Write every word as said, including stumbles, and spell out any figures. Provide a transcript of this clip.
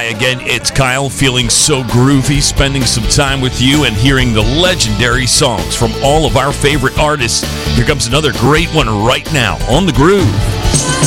again, it's Kyle, feeling so groovy, spending some time with you and hearing the legendary songs from all of our favorite artists. Here comes another great one right now on The Groove.